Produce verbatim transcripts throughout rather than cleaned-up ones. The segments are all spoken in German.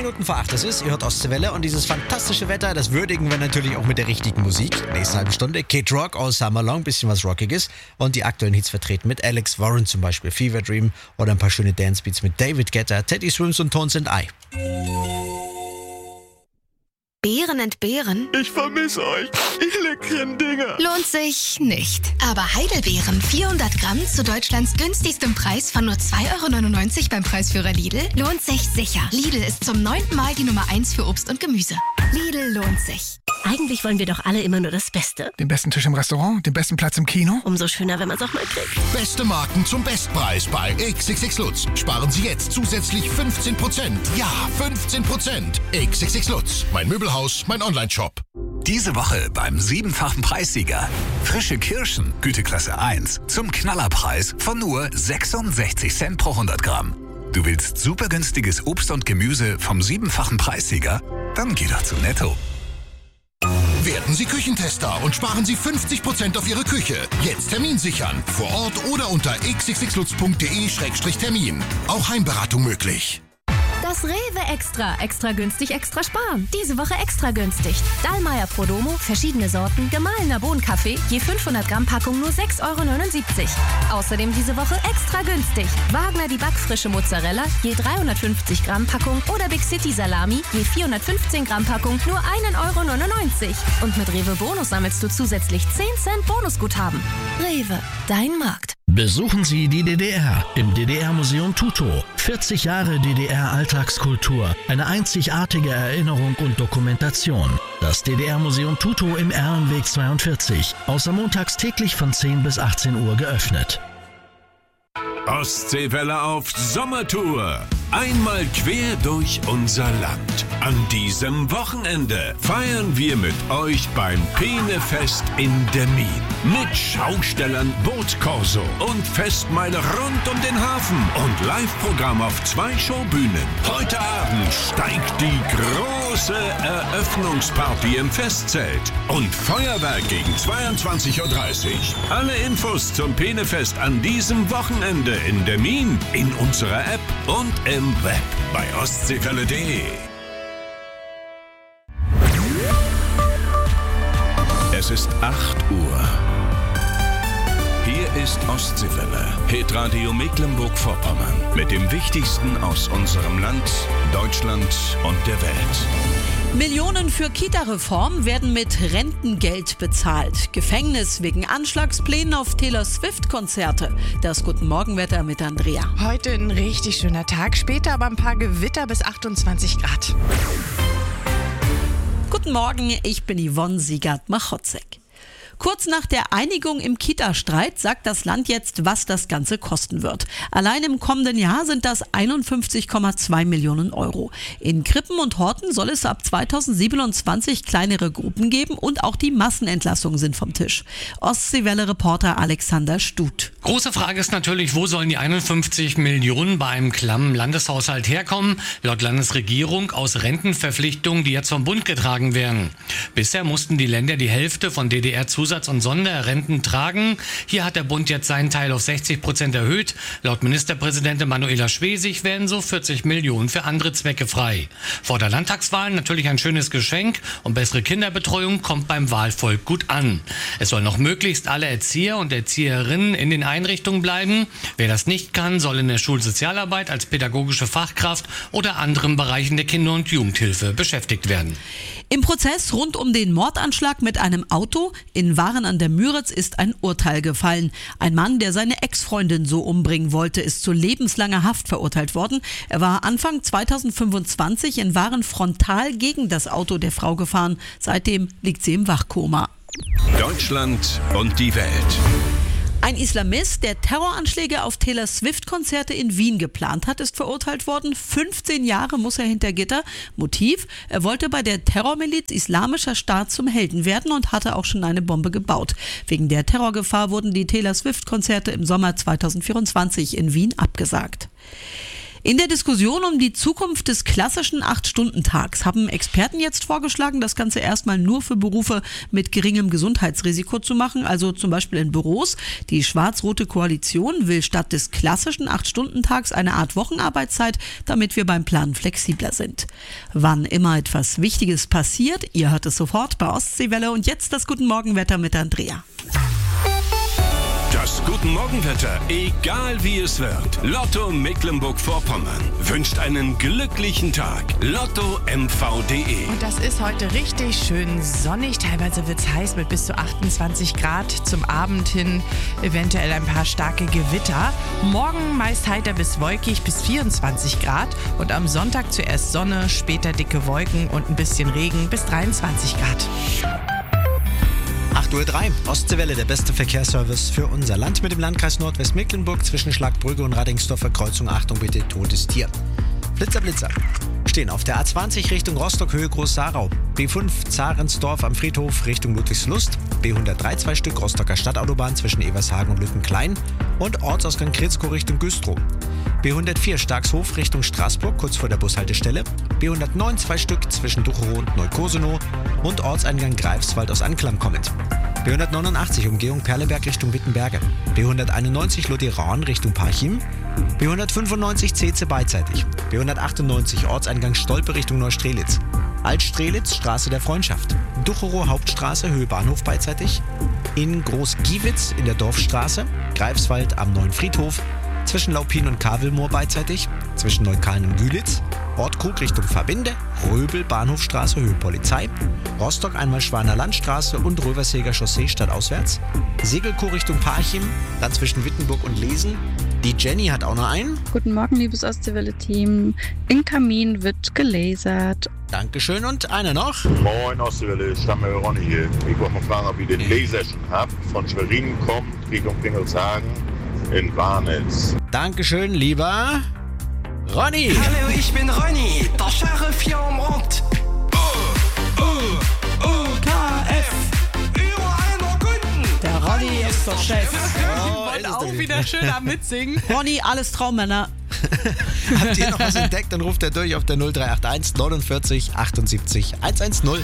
Minuten vor acht ist es. Ihr hört Ostseewelle und dieses fantastische Wetter, das würdigen wir natürlich auch mit der richtigen Musik. Nächste halbe Stunde Kid Rock aus Summer Long, bisschen was Rockiges. Und die aktuellen Hits vertreten mit Alex Warren zum Beispiel, Fever Dream oder ein paar schöne Dancebeats mit David Guetta, Teddy Swims und Tones and I. Beeren entbehren? Ich vermisse euch, ihr leckeren Dinger. Lohnt sich nicht. Aber Heidelbeeren vierhundert Gramm zu Deutschlands günstigstem Preis von nur zwei Euro neunundneunzig beim Preisführer Lidl lohnt sich sicher. Lidl ist zum neunten Mal die Nummer eins für Obst und Gemüse. Lidl lohnt sich. Eigentlich wollen wir doch alle immer nur das Beste. Den besten Tisch im Restaurant, den besten Platz im Kino. Umso schöner, wenn man es auch mal kriegt. Beste Marken zum Bestpreis bei X X X Lutz. Sparen Sie jetzt zusätzlich fünfzehn Prozent. Ja, fünfzehn Prozent. X X X Lutz. Mein Möbelhaus, mein Onlineshop. Diese Woche beim siebenfachen Preissieger. Frische Kirschen, Güteklasse eins, zum Knallerpreis von nur sechsundsechzig Cent pro hundert Gramm. Du willst super günstiges Obst und Gemüse vom siebenfachen Preissieger? Dann geh doch zu Netto. Werden Sie Küchentester und sparen Sie fünfzig Prozent auf Ihre Küche. Jetzt Termin sichern. Vor Ort oder unter x x x lutz punkt de Schrägstrich Termin. Auch Heimberatung möglich. Das Rewe Extra. Extra günstig, extra sparen. Diese Woche extra günstig. Dallmayr Prodomo, verschiedene Sorten, gemahlener Bohnenkaffee, je fünfhundert Gramm Packung nur sechs Euro neunundsiebzig. Außerdem diese Woche extra günstig. Wagner die backfrische Mozzarella, je dreihundertfünfzig Gramm Packung oder Big City Salami, je vierhundertfünfzehn Gramm Packung nur ein Euro neunundneunzig. Und mit Rewe Bonus sammelst du zusätzlich zehn Cent Bonusguthaben. Rewe, dein Markt. Besuchen Sie die D D R im D D R-Museum Tutow. vierzig Jahre D D R-Alltagskultur, eine einzigartige Erinnerung und Dokumentation. Das D D R-Museum Tutow im Erlenweg zweiundvierzig, außer montags täglich von zehn bis achtzehn Uhr geöffnet. Ostseewelle auf Sommertour. Einmal quer durch unser Land. An diesem Wochenende feiern wir mit euch beim Peenefest in Demmin. Mit Schaustellern, Bootkorso und Festmeile rund um den Hafen und Live-Programm auf zwei Showbühnen. Heute Abend steigt die große Eröffnungsparty im Festzelt und Feuerwerk gegen zweiundzwanzig Uhr dreißig. Alle Infos zum Peenefest an diesem Wochenende in Demmin in unserer App und im Web bei ostseewelle punkt de. Es ist acht Uhr. Hier ist Ostseewelle, Hitradio Mecklenburg-Vorpommern mit dem Wichtigsten aus unserem Land, Deutschland und der Welt. Millionen für Kita-Reform werden mit Rentengeld bezahlt. Gefängnis wegen Anschlagsplänen auf Taylor Swift-Konzerte. Das Guten Morgenwetter mit Andrea. Heute ein richtig schöner Tag, später aber ein paar Gewitter bis achtundzwanzig Grad. Guten Morgen, ich bin Yvonne Siegert-Machotzek. Kurz nach der Einigung im Kita-Streit sagt das Land jetzt, was das Ganze kosten wird. Allein im kommenden Jahr sind das einundfünfzig Komma zwei Millionen Euro. In Krippen und Horten soll es ab zweitausendsiebenundzwanzig kleinere Gruppen geben und auch die Massenentlassungen sind vom Tisch. Ostseewelle-Reporter Alexander Stut. Große Frage ist natürlich, wo sollen die einundfünfzig Millionen bei einem klammen Landeshaushalt herkommen? Laut Landesregierung aus Rentenverpflichtungen, die jetzt vom Bund getragen werden. Bisher mussten die Länder die Hälfte von D D R-Zusatz- und Sonderrenten tragen. Hier hat der Bund jetzt seinen Teil auf sechzig Prozent erhöht. Laut Ministerpräsidentin Manuela Schwesig werden so vierzig Millionen für andere Zwecke frei. Vor der Landtagswahl natürlich ein schönes Geschenk und bessere Kinderbetreuung kommt beim Wahlvolk gut an. Es sollen noch möglichst alle Erzieher und Erzieherinnen in den Einrichtungen bleiben. Wer das nicht kann, soll in der Schulsozialarbeit als pädagogische Fachkraft oder anderen Bereichen der Kinder- und Jugendhilfe beschäftigt werden. Im Prozess rund um den Mordanschlag mit einem Auto in Waren an der Müritz ist ein Urteil gefallen. Ein Mann, der seine Ex-Freundin so umbringen wollte, ist zu lebenslanger Haft verurteilt worden. Er war Anfang zweitausendfünfundzwanzig in Waren frontal gegen das Auto der Frau gefahren. Seitdem liegt sie im Wachkoma. Deutschland und die Welt. Ein Islamist, der Terroranschläge auf Taylor Swift-Konzerte in Wien geplant hat, ist verurteilt worden. fünfzehn Jahre muss er hinter Gitter. Motiv? Er wollte bei der Terrormiliz Islamischer Staat zum Helden werden und hatte auch schon eine Bombe gebaut. Wegen der Terrorgefahr wurden die Taylor Swift-Konzerte im Sommer zweitausendvierundzwanzig in Wien abgesagt. In der Diskussion um die Zukunft des klassischen acht-Stunden-Tags haben Experten jetzt vorgeschlagen, das Ganze erstmal nur für Berufe mit geringem Gesundheitsrisiko zu machen, also zum Beispiel in Büros. Die schwarz-rote Koalition will statt des klassischen acht-Stunden-Tags eine Art Wochenarbeitszeit, damit wir beim Planen flexibler sind. Wann immer etwas Wichtiges passiert, ihr hört es sofort bei Ostseewelle und jetzt das Guten Morgenwetter mit Andrea. Das Guten Morgenwetter, egal wie es wird. Lotto Mecklenburg-Vorpommern wünscht einen glücklichen Tag. Lotto M V punkt de. Und das ist heute richtig schön sonnig. Teilweise wird es heiß mit bis zu achtundzwanzig Grad. Zum Abend hin eventuell ein paar starke Gewitter. Morgen meist heiter bis wolkig bis vierundzwanzig Grad. Und am Sonntag zuerst Sonne, später dicke Wolken und ein bisschen Regen bis dreiundzwanzig Grad. acht Uhr drei, Ostseewelle, der beste Verkehrsservice für unser Land mit dem Landkreis Nordwestmecklenburg zwischen Schlagbrügge und Radingsdorfer Kreuzung. Achtung bitte, totes Tier. Blitzer, Blitzer. Stehen auf der A zwanzig Richtung Rostock, Höhe Groß-Sarau. B fünf Zarensdorf am Friedhof Richtung Ludwigslust. B hundertdrei zwei Stück Rostocker Stadtautobahn zwischen Evershagen und Lückenklein. Und Ortsausgang Kritzkow Richtung Güstrow. B hundertvier Starkshof Richtung Straßburg, kurz vor der Bushaltestelle. B hundertneun zwei Stück zwischen Ducherow und Neukosenow. Und Ortseingang Greifswald aus Anklam kommend. B hundertneunundachtzig Umgehung Perleberg Richtung Wittenberge. B hunderteinundneunzig Lothiran Richtung Parchim. B hundertfünfundneunzig Ceze beidseitig. B hundertachtundneunzig Ortseingang Stolpe Richtung Neustrelitz. Altstrelitz Straße der Freundschaft. Ducherow Hauptstraße Höhe Bahnhof beidseitig. In Groß-Giewitz in der Dorfstraße. Greifswald am Neuen Friedhof. Zwischen Laupin und Kavelmoor beidseitig. Zwischen Neukallen und Gülitz. Ortkrug Richtung Verbinde. Röbel Bahnhofstraße Höhe Polizei. Rostock einmal Schwaner Landstraße und Röverseger Chaussee stadtauswärts. Segelkow Richtung Parchim. Dann zwischen Wittenburg und Lesen. Die Jenny hat auch noch einen. Guten Morgen, liebes Ostseewelle-Team. Im Kamin wird gelasert. Dankeschön. Und einer noch. Moin Ostseewelle, Stamme Ronny hier. Ich wollte mal fragen, ob ihr den Laser schon habt. Von Schwerin kommt Richtung Pingelshagen in Warnitz. Dankeschön, lieber Ronny. Hallo, ich bin Ronny, der Sheriff hier am Ort. O, O, K F. Überall noch Kunden. Der Ronny ist der Chef. Oh, ich wollte auch wieder schön am Mitsingen. Ronny, alles Traummänner. Habt ihr noch was entdeckt, dann ruft er durch auf der null drei acht eins neunundvierzig achtundsiebzig hundertzehn.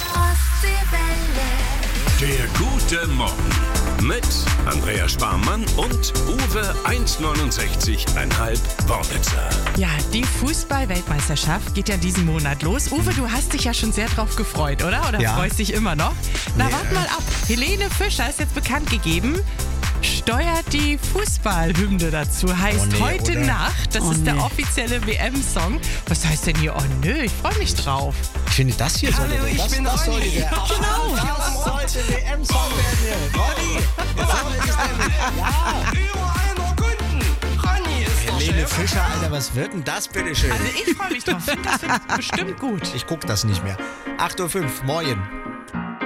Der gute Morgen mit Andrea Sparmann und Uwe eins neunundsechzig Komma fünf Wornitzer. Ja, die Fußball-Weltmeisterschaft geht ja diesen Monat los. Uwe, du hast dich ja schon sehr drauf gefreut, oder? Oder ja. Freust dich immer noch? Na, nee. Wart mal ab. Helene Fischer ist jetzt bekannt gegeben. Steuert die Fußballhymne dazu, heißt oh nee, Heute oder? Nacht. Das oh ist nee. der offizielle W M-Song. Was heißt denn hier? Oh nö, ich freue mich drauf. Ich finde, das hier sollte Hallo, ich das, bin das Ronny. sollte der, Genau. das sollte W M-Song werden hier. Ronny, jetzt haben wir es nämlich. Ja. Überall noch Kunden. Ronny ist der Helene Chef. Fischer, Alter, was wird denn das, bitteschön? Also ich freue mich drauf. Das wird bestimmt gut. Ich guck das nicht mehr. acht Uhr fünf, morgen.